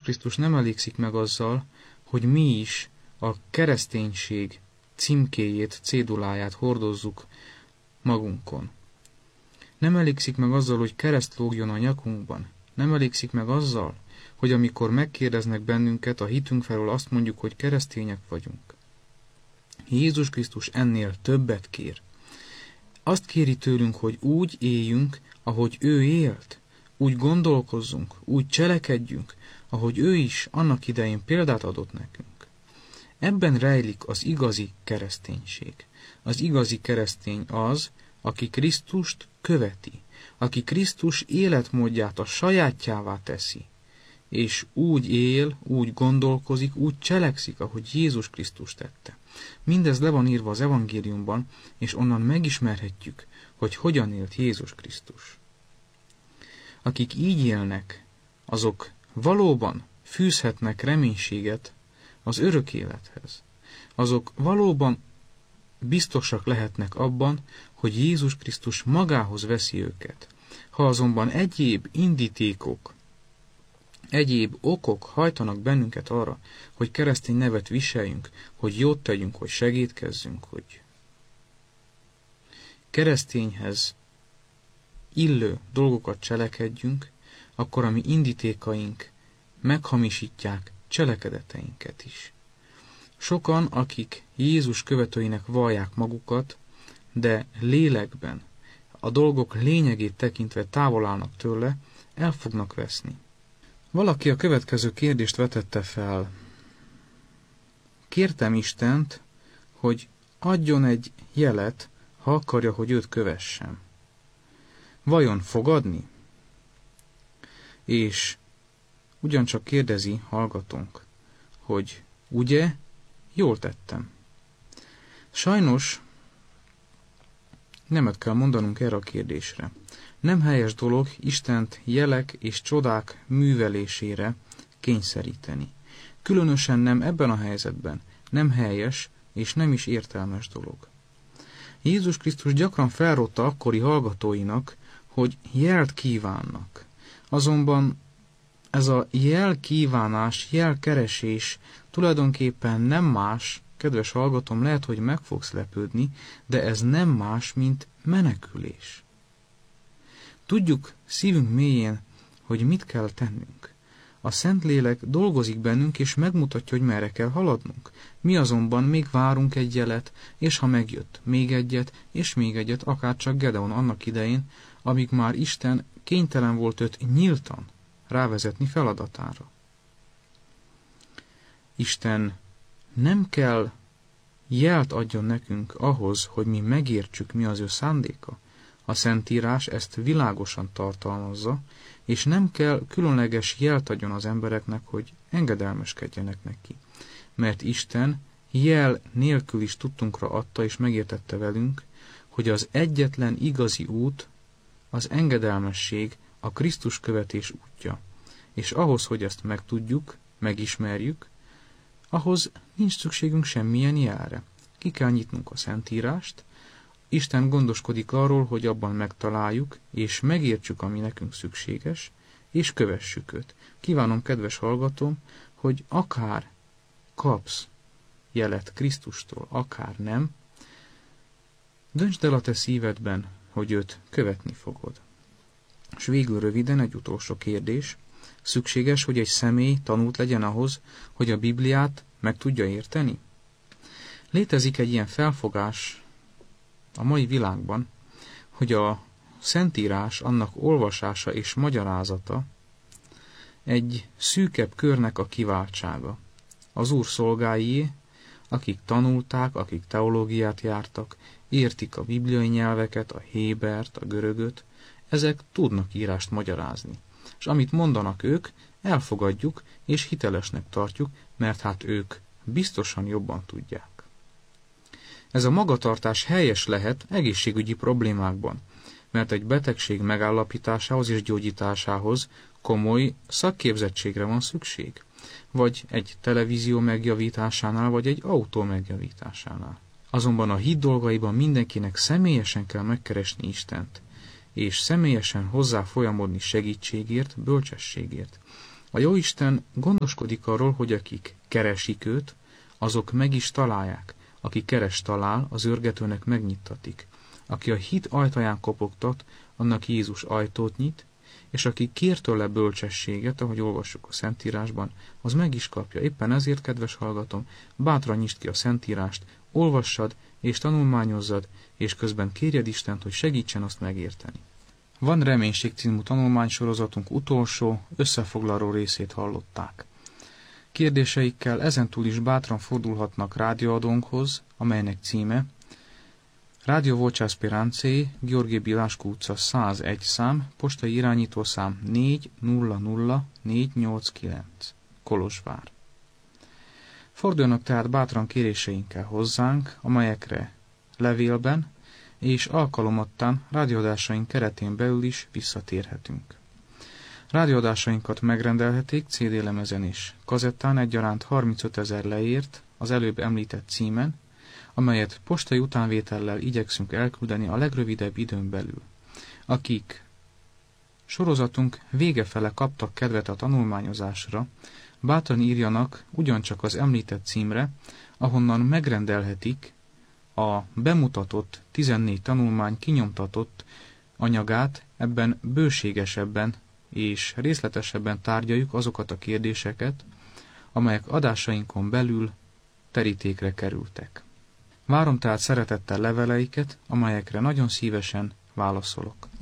Krisztus nem elégszik meg azzal, hogy mi is a kereszténység címkéjét, céduláját hordozzuk magunkon. Nem elégszik meg azzal, hogy kereszt lógjon a nyakunkban. Nem elégszik meg azzal, hogy amikor megkérdeznek bennünket a hitünk felől, azt mondjuk, hogy keresztények vagyunk. Jézus Krisztus ennél többet kér. Azt kéri tőlünk, hogy úgy éljünk, ahogy ő élt, úgy gondolkozzunk, úgy cselekedjünk, ahogy ő is annak idején példát adott nekünk. Ebben rejlik az igazi kereszténység. Az igazi keresztény az, aki Krisztust követi, aki Krisztus életmódját a sajátjává teszi, és úgy él, úgy gondolkozik, úgy cselekszik, ahogy Jézus Krisztus tette. Mindez le van írva az evangéliumban, és onnan megismerhetjük, hogy hogyan élt Jézus Krisztus. Akik így élnek, azok valóban fűzhetnek reménységet az örök élethez. Azok valóban biztosak lehetnek abban, hogy Jézus Krisztus magához veszi őket. Ha azonban egyéb indítékok, egyéb okok hajtanak bennünket arra, hogy keresztény nevet viseljünk, hogy jót tegyünk, hogy segítkezzünk, hogy keresztényhez illő dolgokat cselekedjünk, akkor a mi indítékaink meghamisítják cselekedeteinket is. Sokan, akik Jézus követőinek vallják magukat, de lélekben, a dolgok lényegét tekintve távol állnak tőle, el fognak veszni. Valaki a következő kérdést vetette fel. Kértem Istent, hogy adjon egy jelet, ha akarja, hogy őt kövessem. Vajon fogadni? És ugyancsak kérdezi hallgatónk, hogy ugye, jól tettem. Sajnos nemet kell mondanunk erre a kérdésre. Nem helyes dolog Istent jelek és csodák művelésére kényszeríteni. Különösen nem ebben a helyzetben. Nem helyes és nem is értelmes dolog. Jézus Krisztus gyakran felrótta akkori hallgatóinak, hogy jelt kívánnak. Azonban ez a jelkívánás, jelkeresés tulajdonképpen nem más, kedves hallgatom, lehet, hogy meg fogsz lepődni, de ez nem más, mint menekülés. Tudjuk szívünk mélyén, hogy mit kell tennünk. A Szentlélek dolgozik bennünk, és megmutatja, hogy merre kell haladnunk. Mi azonban még várunk egy jelet, és ha megjött, még egyet, és még egyet, akárcsak Gedeon annak idején, amíg már Isten kénytelen volt őt nyíltan rávezetni feladatára. Isten nem kell jelt adjon nekünk ahhoz, hogy mi megértsük, mi az ő szándéka. A Szentírás ezt világosan tartalmazza, és nem kell különleges jelt adjon az embereknek, hogy engedelmeskedjenek neki. Mert Isten jel nélkül is tudtunkra adta és megértette velünk, hogy az egyetlen igazi út az engedelmesség, a Krisztus követés útja. És ahhoz, hogy ezt megtudjuk, megismerjük, ahhoz nincs szükségünk semmilyen jelre. Ki kell nyitnunk a Szentírást, Isten gondoskodik arról, hogy abban megtaláljuk, és megértsük, ami nekünk szükséges, és kövessük őt. Kívánom, kedves hallgatóm, hogy akár kapsz jelet Krisztustól, akár nem, döntsd el a te szívedben, hogy őt követni fogod. És végül röviden egy utolsó kérdés. Szükséges, hogy egy személy tanult legyen ahhoz, hogy a Bibliát meg tudja érteni? Létezik egy ilyen felfogás a mai világban, hogy a Szentírás, annak olvasása és magyarázata egy szűkebb körnek a kiváltsága. Az Úr szolgáié, akik tanulták, akik teológiát jártak, értik a bibliai nyelveket, a hébert, a görögöt, ezek tudnak írást magyarázni. És amit mondanak ők, elfogadjuk és hitelesnek tartjuk, mert hát ők biztosan jobban tudják. Ez a magatartás helyes lehet egészségügyi problémákban, mert egy betegség megállapításához és gyógyításához komoly szakképzettségre van szükség, vagy egy televízió megjavításánál, vagy egy autó megjavításánál. Azonban a hit dolgaiban mindenkinek személyesen kell megkeresni Istent, és személyesen hozzá folyamodni segítségért, bölcsességért. A Jóisten gondoskodik arról, hogy akik keresik őt, azok meg is találják. Aki keres talál, az őrgetőnek megnyittatik. Aki a hit ajtaján kopogtat, annak Jézus ajtót nyit, és aki kér tőle bölcsességet, ahogy olvassuk a Szentírásban, az meg is kapja. Éppen ezért, kedves hallgatom, bátran nyisd ki a Szentírást, olvassad és tanulmányozzad, és közben kérjed Istent, hogy segítsen azt megérteni. Van Reménység című tanulmánysorozatunk utolsó, összefoglaló részét hallották. Kérdéseikkel ezentúl is bátran fordulhatnak rádióadónkhoz, amelynek címe Radio Voce Speranței, Gheorghe Bilascu utca 101 szám, postai irányítószám 400489, Kolozsvár. Forduljanak tehát bátran kéréseinkkel hozzánk, amelyekre levélben és alkalomattán rádióadásaink keretén belül is visszatérhetünk. Rádióadásainkat megrendelhetik CD-lemezen és kazettán egyaránt 35 000 leért az előbb említett címen, amelyet postai utánvétellel igyekszünk elküldeni a legrövidebb időn belül. Akik sorozatunk vége fele kaptak kedvet a tanulmányozásra, bátran írjanak ugyancsak az említett címre, ahonnan megrendelhetik a bemutatott 14 tanulmány kinyomtatott anyagát, ebben bőségesebben és részletesebben tárgyaljuk azokat a kérdéseket, amelyek adásainkon belül terítékre kerültek. Várom tehát szeretettel leveleiket, amelyekre nagyon szívesen válaszolok.